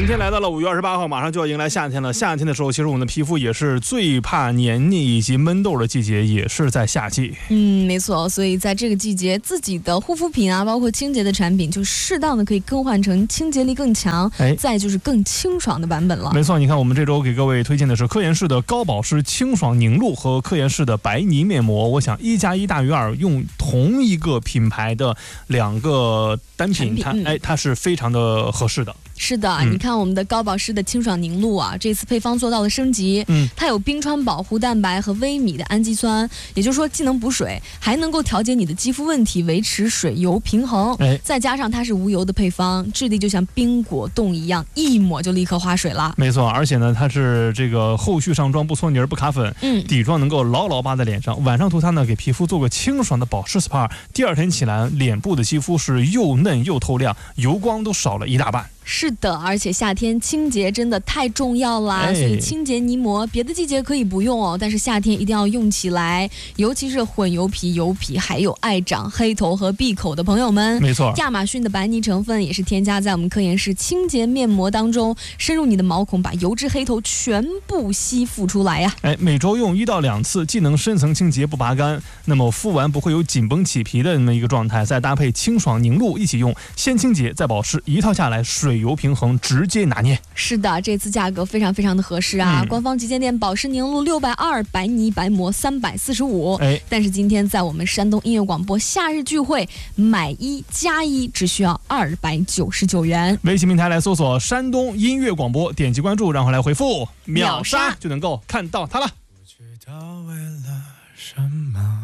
今天来到了5月28号，马上就要迎来夏天了。夏天的时候，其实我们的皮肤也是最怕黏腻以及闷痘的季节，也是在夏季。 没错，所以在这个季节，自己的护肤品啊，包括清洁的产品，就适当的可以更换成清洁力更强，再就是更清爽的版本了。 没错，你看我们这周给各位推荐的是科颜氏的高保湿清爽凝露和科颜氏的白泥面膜。我想1+1大于2，用同一个品牌的2个单品，它是非常的合适的。 是的，你看我们的高保湿的清爽凝露啊，这次配方做到了升级，它有冰川保护蛋白和微米的氨基酸，也就是说既能补水，还能够调节你的肌肤问题，维持水油平衡。再加上它是无油的配方，质地就像冰果冻一样，一抹就立刻化水了。 没错，而且呢，它是这个后续上妆不搓泥不卡粉，底妆能够牢牢扒在脸上，晚上涂它呢，给皮肤做个清爽的保湿 SPA， 第二天起来脸部的肌肤是又嫩又透亮，油光都少了一大半。 是的，而且夏天清洁真的太重要啦，所以清洁泥膜别的季节可以不用哦，但是夏天一定要用起来，尤其是混油皮、油皮还有爱长黑头和闭口的朋友们。 没错， 亚马逊的白泥成分也是添加在我们科颜氏清洁面膜当中，深入你的毛孔，把油脂黑头全部吸附出来呀。 每周用1到2次，既能深层清洁不拔干，那么敷完不会有紧绷起皮的那么一个状态，再搭配清爽凝露一起用，先清洁再保湿，一套下来水油平衡，直接拿捏。 是的，这次价格非常非常的合适啊！官方旗舰店保湿凝露620，白泥白膜345。但是今天在我们山东音乐广播夏日聚会，买1+1只需要299元。 微信平台来搜索山东音乐广播，点击关注，然后来回复秒杀就能够看到它了。 不知道为了什么，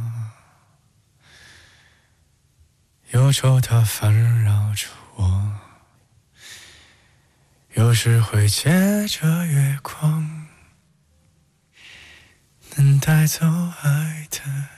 忧愁它烦扰着我，有时会借着月光，能带走爱的